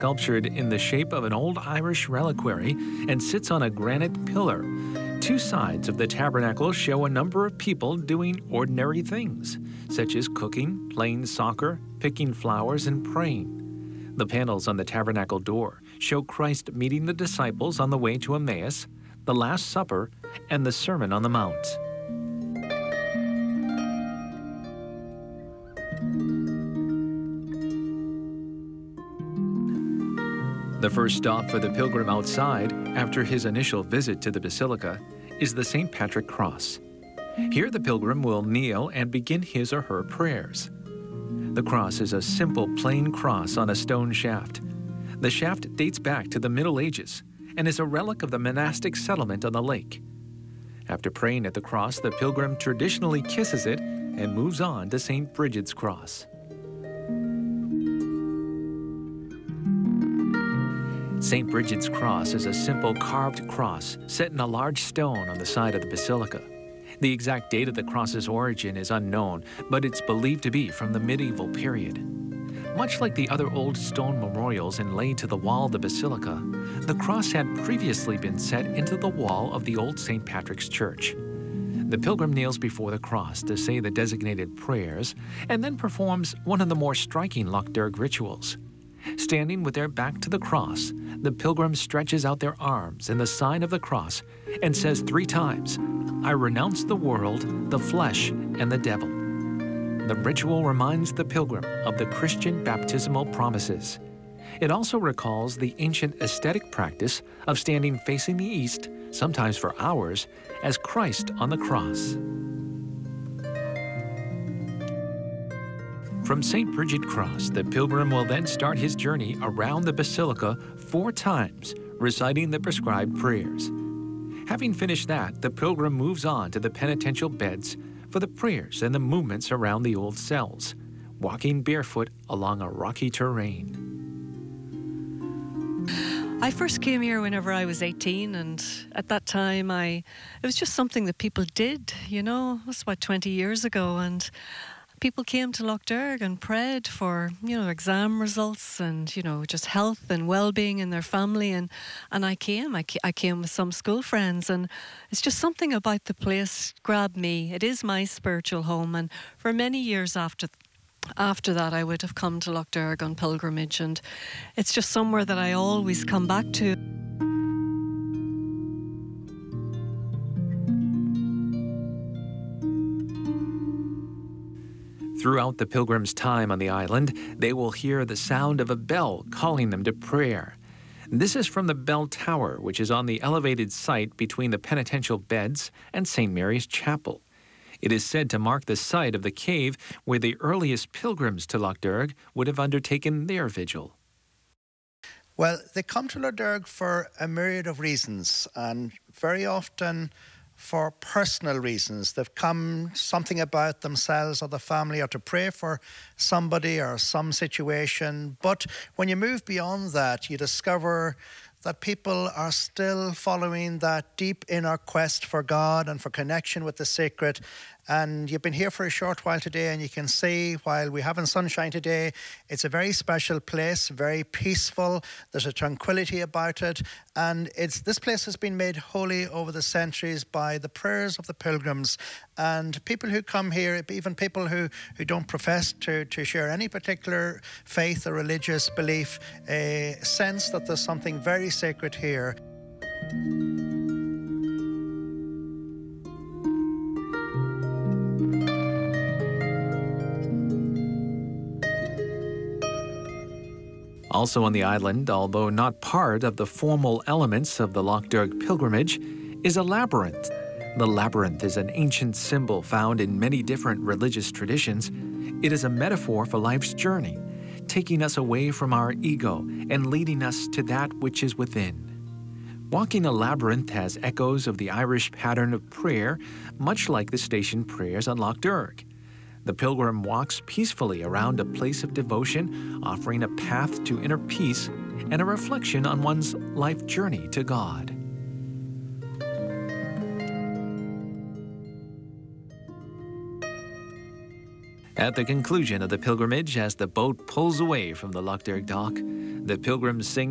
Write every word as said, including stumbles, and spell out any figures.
sculptured in the shape of an old Irish reliquary and sits on a granite pillar. Two sides of the tabernacle show a number of people doing ordinary things, such as cooking, playing soccer, picking flowers, and praying. The panels on the tabernacle door show Christ meeting the disciples on the way to Emmaus, the Last Supper, and the Sermon on the Mount. The first stop for the pilgrim outside, after his initial visit to the basilica, is the Saint Patrick Cross. Here the pilgrim will kneel and begin his or her prayers. The cross is a simple plain cross on a stone shaft. The shaft dates back to the Middle Ages and is a relic of the monastic settlement on the lake. After praying at the cross, the pilgrim traditionally kisses it and moves on to Saint Bridget's Cross. Saint Bridget's Cross is a simple carved cross set in a large stone on the side of the basilica. The exact date of the cross's origin is unknown, but it's believed to be from the medieval period. Much like the other old stone memorials inlaid to the wall of the basilica, the cross had previously been set into the wall of the old Saint Patrick's Church. The pilgrim kneels before the cross to say the designated prayers and then performs one of the more striking Lough Derg rituals. Standing with their back to the cross, the pilgrim stretches out their arms in the sign of the cross and says three times, "I renounce the world, the flesh, and the devil." The ritual reminds the pilgrim of the Christian baptismal promises. It also recalls the ancient ascetic practice of standing facing the east, sometimes for hours, as Christ on the cross. From Saint Bridget Cross, the pilgrim will then start his journey around the basilica four times, reciting the prescribed prayers. Having finished that, the pilgrim moves on to the penitential beds for the prayers and the movements around the old cells, walking barefoot along a rocky terrain. I first came here whenever I was eighteen, and at that time I it was just something that people did, you know. It was about twenty years ago, and people came to Lough Derg and prayed for, you know, exam results and, you know, just health and well-being in their family. And, and I came, I, I came with some school friends, and it's just something about the place grabbed me. It is my spiritual home, and for many years after after that I would have come to Lough Derg on pilgrimage, and it's just somewhere that I always come back to. Throughout the pilgrim's time on the island, they will hear the sound of a bell calling them to prayer. This is from the bell tower, which is on the elevated site between the penitential beds and Saint Mary's Chapel. It is said to mark the site of the cave where the earliest pilgrims to Lough Derg would have undertaken their vigil. Well, they come to Lough Derg for a myriad of reasons, and very often for personal reasons. They've come something about themselves or the family, or to pray for somebody or some situation. But when you move beyond that, you discover that people are still following that deep inner quest for God and for connection with the sacred. And you've been here for a short while today, and you can see, while we haven't sunshine today, it's a very special place, very peaceful. There's a tranquility about it. And it's this place has been made holy over the centuries by the prayers of the pilgrims. And people who come here, even people who, who don't profess to, to share any particular faith or religious belief, uh, sense that there's something very sacred here. Also on the island, although not part of the formal elements of the Lough Derg pilgrimage, is a labyrinth. The labyrinth is an ancient symbol found in many different religious traditions. It is a metaphor for life's journey, taking us away from our ego and leading us to that which is within. Walking a labyrinth has echoes of the Irish pattern of prayer, much like the station prayers on Lough Derg. The pilgrim walks peacefully around a place of devotion, offering a path to inner peace and a reflection on one's life journey to God. At the conclusion of the pilgrimage, as the boat pulls away from the Lough Derg dock, The pilgrims sing